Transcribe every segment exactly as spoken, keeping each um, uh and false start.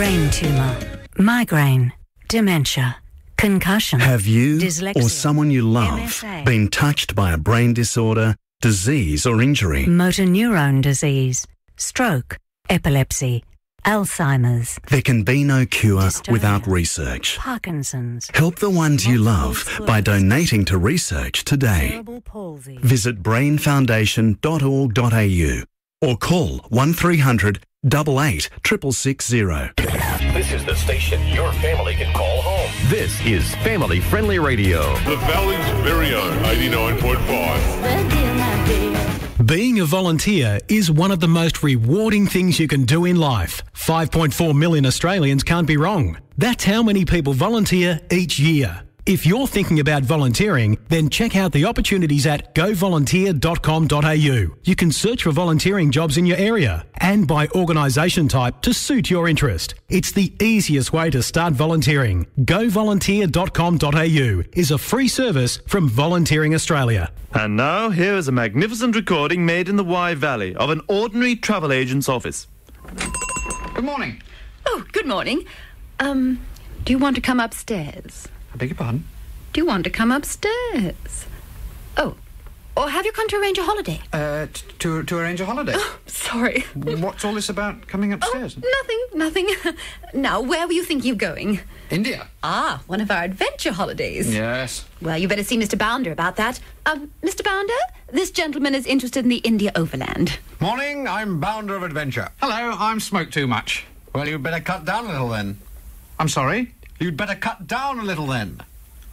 brain tumour, migraine, dementia, concussion. Have you dyslexia, or someone you love M S A, been touched by a brain disorder, disease or injury? motor neurone disease, stroke, epilepsy, Alzheimer's. There can be no cure Dystonia, without research. Parkinson's. Help the ones you love by donating to research today. Cerebral palsy. Visit brain foundation dot org dot a u or call one three hundred, eight eight, six six six zero. This is the station your family can call home. This is family-friendly radio. The Valley's very own eighty-nine point five. Being a volunteer is one of the most rewarding things you can do in life. five point four million Australians can't be wrong. That's how many people volunteer each year. If you're thinking about volunteering, then check out the opportunities at go volunteer dot com dot a u. You can search for volunteering jobs in your area and by organisation type to suit your interest. It's the easiest way to start volunteering. go volunteer dot com dot a u is a free service from Volunteering Australia. And now, here is a magnificent recording made in the Wye Valley of an ordinary travel agent's office. Good morning. Oh, good morning. Um, do you want to come upstairs? I beg your pardon? Do you want to come upstairs? Oh, or have you come to arrange a holiday? Uh, t- to, to arrange a holiday. Oh, sorry. What's all this about coming upstairs? Oh, nothing, nothing. Now, where were you thinking of going? India. Ah, one of our adventure holidays. Yes. Well, you better see Mister Bounder about that. Um, Mister Bounder, this gentleman is interested in the India Overland. Morning, I'm Bounder of Adventure. Hello, I'm Smoke Too Much. Well, you'd better cut down a little then. I'm sorry? You'd better cut down a little then.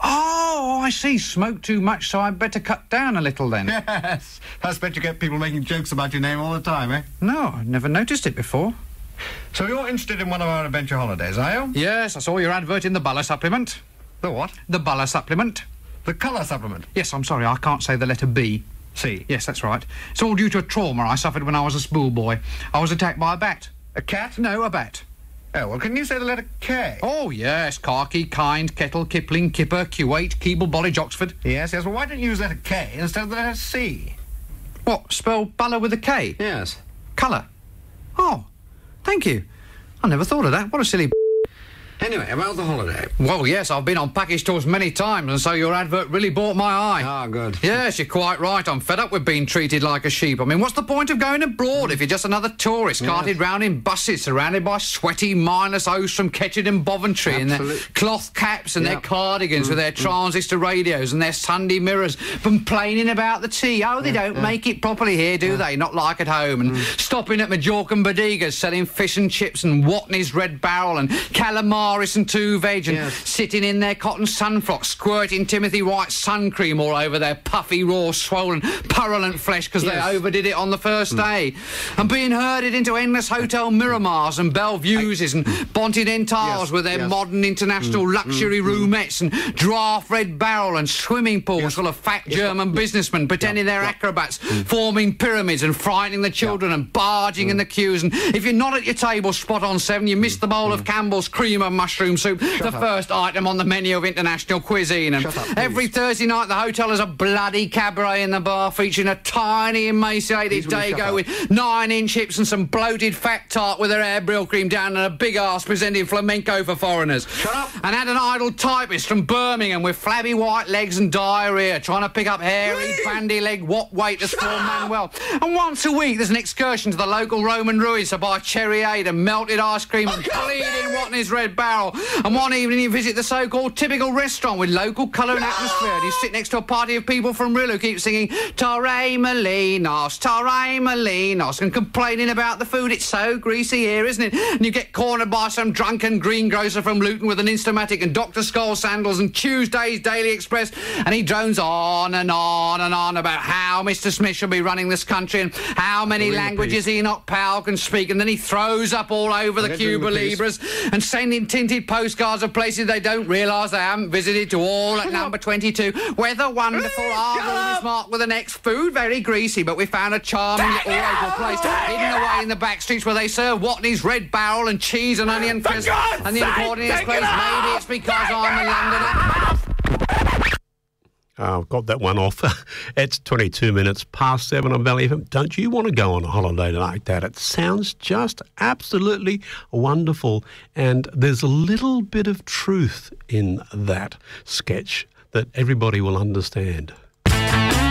Oh, I see. Smoke too much, so I better cut down a little then. Yes. I expect you get people making jokes about your name all the time, eh? No, I never noticed it before. So you're interested in one of our adventure holidays, are you? Yes, I saw your advert in the Buller supplement. The what? The Buller supplement. The colour supplement? Yes, I'm sorry, I can't say the letter B. C. Yes, that's right. It's all due to a trauma I suffered when I was a schoolboy. I was attacked by a bat. A cat? No, a bat. Oh, well, can you say the letter K? Oh, yes. Khaki, Kind, Kettle, Kipling, Kipper, Kuwait, Keeble, Bollidge, Oxford. Yes, yes. Well, why don't you use the letter K instead of the letter C? What, spell Buller with a K? Yes. Colour. Oh, thank you. I never thought of that. What a silly... Anyway, about the holiday. Well, yes, I've been on package tours many times, and so your advert really bought my eye. Ah, good. Yes, you're quite right. I'm fed up with being treated like a sheep. I mean, what's the point of going abroad if you're just another tourist Yes. carted round in buses, surrounded by sweaty, mindless hosts from Ketchard and Boventry in their Absolute- cloth caps and Yep. their cardigans with their transistor radios and their Sunday mirrors, complaining about the tea. Oh, they don't make it properly here, do they? Not like at home. And stopping at Majorca and Bodegas, selling fish and chips and Watney's Red Barrel and calamaris and two veg, and Yes. sitting in their cotton sunfrocks, squirting Timothy White sun cream all over their puffy, raw, swollen, purulent flesh because Yes. they overdid it on the first day, and being herded into endless Hotel Miramars and Bellevues and Bontinentals Yes, with their yes. modern international luxury roomettes and draft Red Barrel and swimming pools Yes. full of fat Yes. German businessmen pretending Yeah, they're yeah. acrobats, forming pyramids and frightening the children and barging in the queues. And if you're not at your table spot on seven, you miss the bowl of Campbell's cream and mushroom soup, the up. first item on the menu of international cuisine. And Shut up, please. every Thursday night, the hotel has a bloody cabaret in the bar featuring a tiny, emaciated Please will you shut Dago up? with nine-inch hips and some bloated fat tart with her hair brill cream down and a big arse presenting flamenco for foreigners. Shut up. And had an idle typist from Birmingham with flabby white legs and diarrhea trying to pick up hairy, bandy-legged, what-waiters for Manuel. And once a week, there's an excursion to the local Roman ruins to buy cherryade and melted ice cream and bleeding Watney's Red Barrel. And one evening you visit the so-called typical restaurant with local colour and atmosphere, and you sit next to a party of people from Rill who keep singing Torre Molinos, Torre Molinos, and complaining about the food. It's so greasy here, isn't it? And you get cornered by some drunken greengrocer from Luton with an Instamatic and Doctor Scholl sandals and Tuesday's Daily Express, and he drones on and on and on about how Mister Smith should be running this country and how many languages Enoch Powell can speak, and then he throws up all over the get doing Cuba the piece. Libras and sending tinted postcards of places they don't realise they haven't visited to all at number twenty-two. Weather wonderful, our room is marked with an X. Food very greasy, but we found a charming little local place hidden away in the back streets where they serve Watney's Red Barrel and cheese and onion crisp. And the important place, maybe it's because I'm a Londoner. Uh, got that one off. It's twenty-two minutes past seven on Valley F M. Don't you want to go on a holiday like that? It sounds just absolutely wonderful. And there's a little bit of truth in that sketch that everybody will understand.